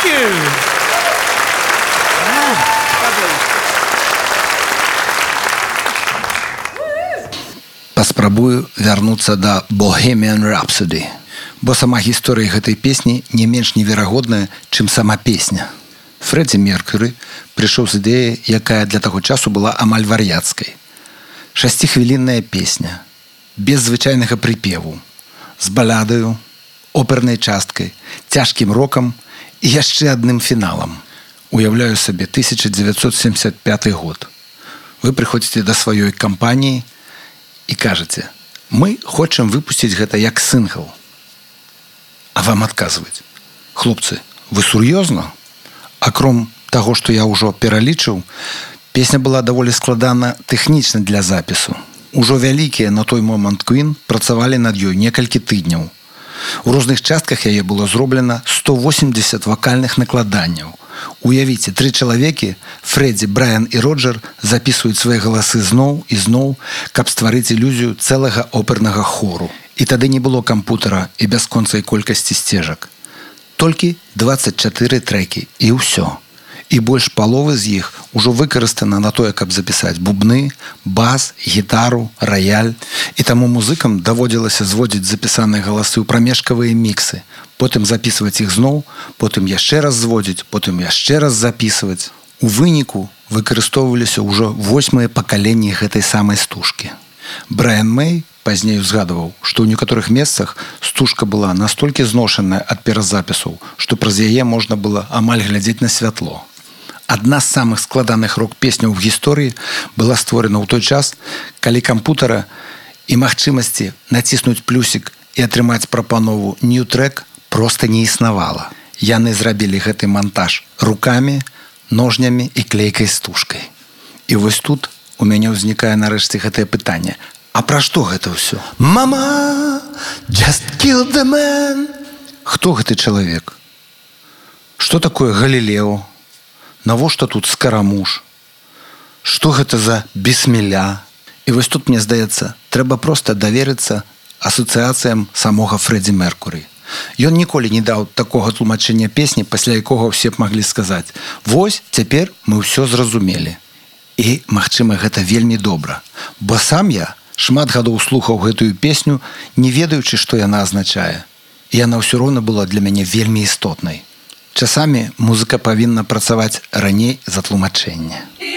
you. Паспрабую вярнуцца да Bohemian Rhapsody, бо сама гісторыя гэтай песні не менш неверагодная, чым сама песня. Фрэдзі Меркюры прыйшоў з ідэяй, якая для таго часу была амаль вар'яцкай. 6-хвілінная песня, без звычайнага прыпеву, з балядаю, опернай часткай, цяжкім рокам і яшчэ адным фіналам. Уяўляю сабе 1975 год. Вы прыходзіце да сваёй кампаніі і кажаце: мы хочам выпусціць гэта як сінгл. А вам адказваюць: хлопцы, вы сур'ёзна? Акром таго, што я ўжо пералічыў, песня была даволі складана тэхнічна для запісу. Ужо вялікія на той момант Queen працавалі над ёй некалькі тыдняў. У розных частках яе было зроблена 180 вакальных накладанняў. Уявіце, 3 чалавекі, Фрэдзі, Брайан і Роджер, запісваюць свае галасы зноў і зноў, каб стварыць ілюзію цэлага опернага хору. І тады не было кампутара і бясконцай колькасці сцежак. Толькі 24 трэкі і ўсё. І больш паловы з іх ужо выкарыстана на тое, каб запісаць бубны, бас, гітару, раяль. І таму музыкам даводзілася зводзіць запісаныя галасы ў прамежкавыя міксы, потым запісваць іх зноў, потым яшчэ раз зводзіць, потым яшчэ раз запісваць. У выніку выкарыстоўваліся ўжо 8-е пакаленні гэтай самай стужкі. Брайан Мэй пазней узгадываў, што ў некаторых месцах стужка была настолькі зношаная ад перазапісаў, што праз яе можна было амаль глядзець на святло. Адна з самых складаных рок-песняў у гісторыі была створана ў той час, калі кампутара і магчымасці націснуць плюсік і атрымаць прапанову «New Track» проста не існавала. Яны зрабілі гэты монтаж рукамі, ножнямі і клейкай стужкай. І вось тут у мяне ўзнікае нарэшце гэтае пытанне: а пра што гэта ўсё? Мама, just kill the man. Хто гэты чалавек? Што такое Галілео? Навошта тут скарамуш? Што гэта за бісміля? І вось тут, мне здаецца, трэба проста даверыцца асацыяцыям самога Фрэдзі Меркуры. Ён ніколі не даў такога тлумачэння песні, пасля якога ўсе б маглі сказаць: вось, цяпер мы ўсё зразумелі. І, магчыма, гэта вельмі добра, бо сам я шмат гадоў слухаў гэтую песню, не ведаючы, што яна азначае. І яна ўсё роўна была для мяне вельмі істотнай. Часамі музыка павінна працаваць раней за тлумачэнне.